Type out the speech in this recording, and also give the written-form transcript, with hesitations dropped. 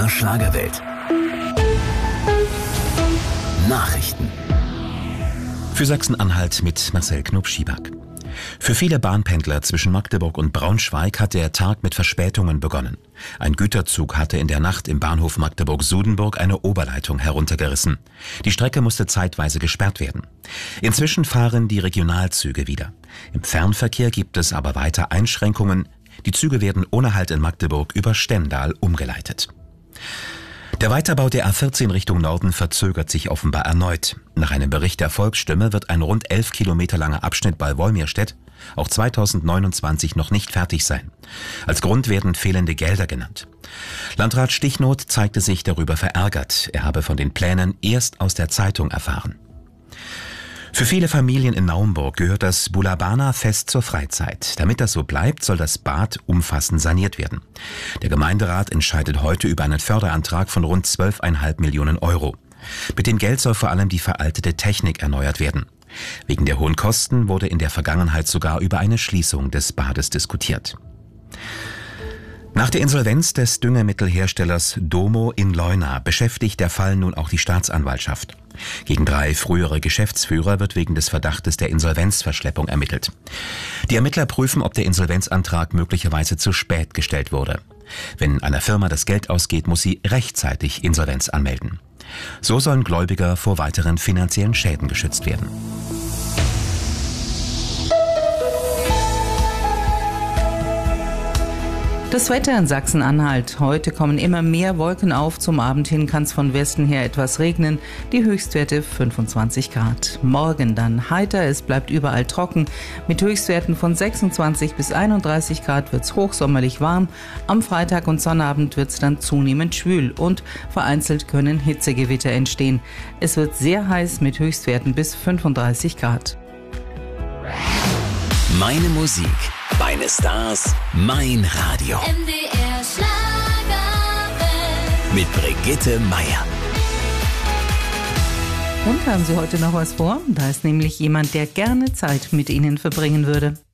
Schlagerwelt. Nachrichten. Für Sachsen-Anhalt mit Marcel Knob-Schieback. Für viele Bahnpendler zwischen Magdeburg und Braunschweig hat der Tag mit Verspätungen begonnen. Ein Güterzug hatte in der Nacht im Bahnhof Magdeburg-Sudenburg eine Oberleitung heruntergerissen. Die Strecke musste zeitweise gesperrt werden. Inzwischen fahren die Regionalzüge wieder. Im Fernverkehr gibt es aber weiter Einschränkungen. Die Züge werden ohne Halt in Magdeburg über Stendal umgeleitet. Der Weiterbau der A14 Richtung Norden verzögert sich offenbar erneut. Nach einem Bericht der Volksstimme wird ein rund 11 Kilometer langer Abschnitt bei Wolmirstedt auch 2029 noch nicht fertig sein. Als Grund werden fehlende Gelder genannt. Landrat Stichnot zeigte sich darüber verärgert. Er habe von den Plänen erst aus der Zeitung erfahren. Für viele Familien in Naumburg gehört das Bulabana-Fest zur Freizeit. Damit das so bleibt, soll das Bad umfassend saniert werden. Der Gemeinderat entscheidet heute über einen Förderantrag von rund 12,5 Millionen Euro. Mit dem Geld soll vor allem die veraltete Technik erneuert werden. Wegen der hohen Kosten wurde in der Vergangenheit sogar über eine Schließung des Bades diskutiert. Nach der Insolvenz des Düngemittelherstellers Domo in Leuna beschäftigt der Fall nun auch die Staatsanwaltschaft. Gegen 3 frühere Geschäftsführer wird wegen des Verdachtes der Insolvenzverschleppung ermittelt. Die Ermittler prüfen, ob der Insolvenzantrag möglicherweise zu spät gestellt wurde. Wenn einer Firma das Geld ausgeht, muss sie rechtzeitig Insolvenz anmelden. So sollen Gläubiger vor weiteren finanziellen Schäden geschützt werden. Das Wetter in Sachsen-Anhalt. Heute kommen immer mehr Wolken auf. Zum Abend hin kann es von Westen her etwas regnen. Die Höchstwerte 25 Grad. Morgen dann heiter. Es bleibt überall trocken. Mit Höchstwerten von 26 bis 31 Grad wird es hochsommerlich warm. Am Freitag und Sonnabend wird es dann zunehmend schwül und vereinzelt können Hitzegewitter entstehen. Es wird sehr heiß mit Höchstwerten bis 35 Grad. Meine Musik, meine Stars, mein Radio. MDR Schlagerwelt. Mit Brigitte Meier. Und haben Sie heute noch was vor? Da ist nämlich jemand, der gerne Zeit mit Ihnen verbringen würde.